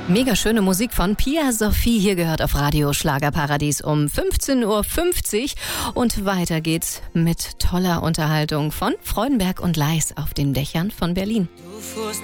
Mega schöne Musik von Pia Sophie, hier gehört auf Radio Schlagerparadies um 15.50 Uhr. Und weiter geht's mit toller Unterhaltung von Freudenberg und Leis auf den Dächern von Berlin. Du fuhrst